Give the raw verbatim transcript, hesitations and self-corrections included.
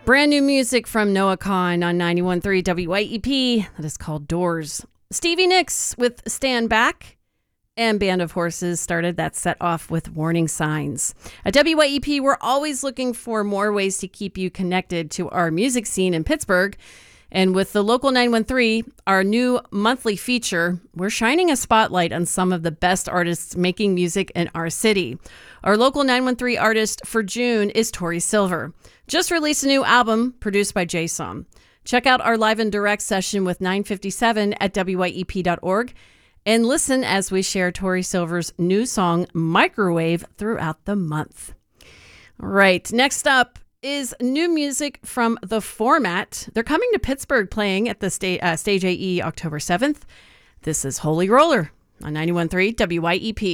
Brand new music from Noah Kahan on ninety-one point three W Y E P. That is called Doors. Stevie Nicks with Stand Back. And Band of Horses started that set off with Warning Signs. At W Y E P, we're always looking for more ways to keep you connected to our music scene in Pittsburgh. And with the Local nine one three, our new monthly feature, we're shining a spotlight on some of the best artists making music in our city. Our Local nine one three artist for June is Tori Silver. Just released a new album produced by J S O M. Check out our live and direct session with nine fifty-seven at W Y E P dot org and listen as we share Tori Silver's new song, Microwave, throughout the month. All right, next up is new music from The Format. They're coming to Pittsburgh, playing at the sta- uh, Stage A E October seventh. This is Holy Roller on ninety-one point three W Y E P.